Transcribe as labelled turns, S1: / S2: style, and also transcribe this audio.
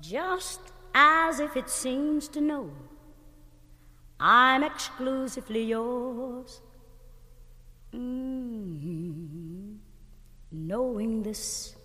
S1: just as if it seems to know I'm exclusively yours. Knowing this,